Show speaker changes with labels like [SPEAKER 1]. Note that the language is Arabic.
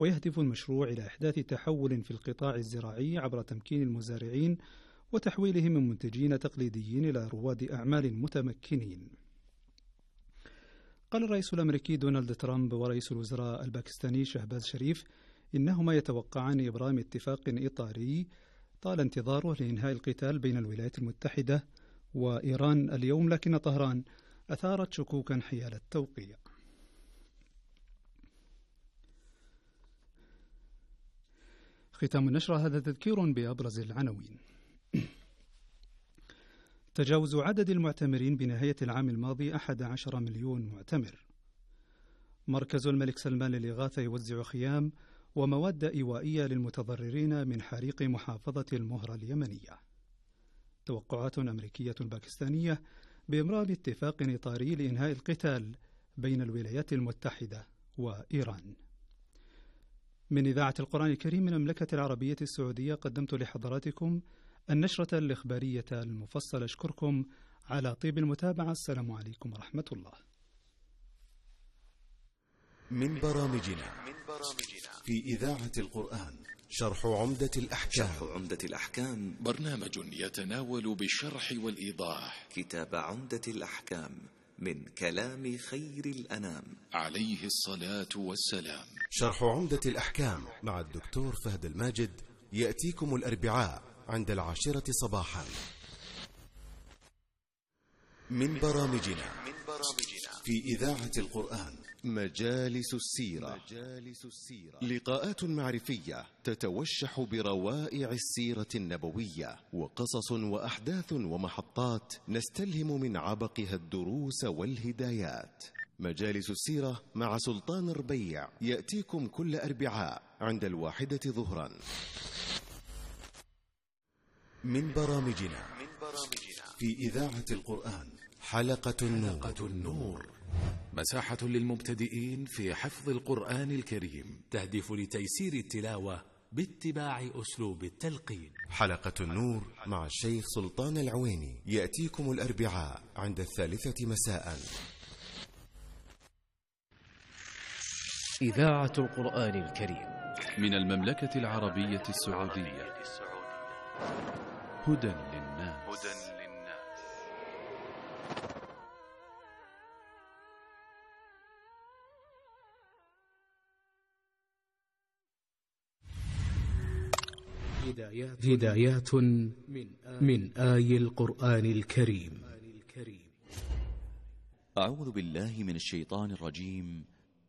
[SPEAKER 1] ويهدف المشروع إلى إحداث تحول في القطاع الزراعي عبر تمكين المزارعين وتحويلهم من منتجين تقليديين إلى رواد أعمال متمكنين. قال الرئيس الأمريكي دونالد ترامب ورئيس الوزراء الباكستاني شهباز شريف إنهما يتوقعان إبرام اتفاق إطاري طال انتظاره لإنهاء القتال بين الولايات المتحدة وإيران اليوم، لكن طهران أثارت شكوكا حيال التوقيع. ختام النشرة، هذا تذكير بأبرز العناوين. تجاوز عدد المعتمرين بنهاية العام الماضي 11 مليون معتمر. مركز الملك سلمان للإغاثة يوزع خيام ومواد إيوائية للمتضررين من حريق محافظة المهرة اليمنية. توقعات أمريكية باكستانية بإبرام اتفاق إطاري لإنهاء القتال بين الولايات المتحدة وإيران. من إذاعة القرآن الكريم من المملكة العربية السعودية قدمت لحضراتكم النشرة الإخبارية المفصلة. أشكركم على طيب المتابعة. السلام عليكم ورحمة الله.
[SPEAKER 2] من برامجنا في إذاعة القرآن شرح عمدة الأحكام
[SPEAKER 3] برنامج يتناول بالشرح والإيضاح
[SPEAKER 2] كتاب عمدة الأحكام من كلام خير الأنام
[SPEAKER 3] عليه الصلاة والسلام.
[SPEAKER 2] شرح عمدة الأحكام مع الدكتور فهد الماجد يأتيكم الأربعاء عند 10 صباحا. من برامجنا في إذاعة القرآن مجالس السيرة. لقاءات معرفية تتوشح بروائع السيرة النبوية وقصص وأحداث ومحطات نستلهم من عبقها الدروس والهدايات. مجالس السيرة مع سلطان ربيع يأتيكم كل أربعاء عند 1 ظهرا. من برامجنا في إذاعة القرآن حلقة النور،
[SPEAKER 3] مساحة للمبتدئين في حفظ القرآن الكريم،
[SPEAKER 4] تهدف لتيسير التلاوة باتباع أسلوب التلقين.
[SPEAKER 2] حلقة النور مع الشيخ سلطان العويني يأتيكم الأربعاء عند 3 مساء.
[SPEAKER 5] إذاعة القرآن الكريم
[SPEAKER 3] من المملكة العربية السعودية. هدى للناس.
[SPEAKER 5] هدايات من آي القرآن الكريم.
[SPEAKER 6] أعوذ بالله من الشيطان الرجيم.